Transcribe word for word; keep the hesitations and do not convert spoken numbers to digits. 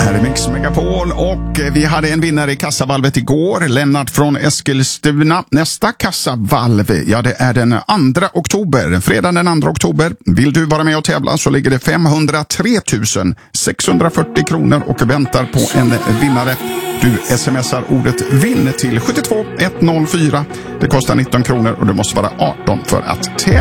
Här är Mix Megapol och vi hade en vinnare i kassavalvet igår, Lennart från Eskilstuna. Nästa kassavalv, ja det är den andra oktober, fredag den andra oktober. Vill du vara med och tävla så ligger det femhundratre tusen sexhundrafyrtio kronor och väntar på en vinnare. Du smsar ordet vinn till sju två ett noll fyra. Det kostar nitton kronor och du måste vara arton för att tävla.